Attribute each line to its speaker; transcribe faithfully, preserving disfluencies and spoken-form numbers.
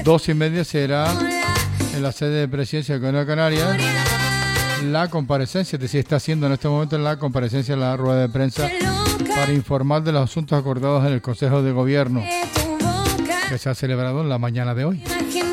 Speaker 1: Dos y media será en la sede de Presidencia de Comunidad Canaria la comparecencia, es decir, está haciendo en este momento la comparecencia, la rueda de prensa para informar de los asuntos acordados en el Consejo de Gobierno que se ha celebrado en la mañana de hoy.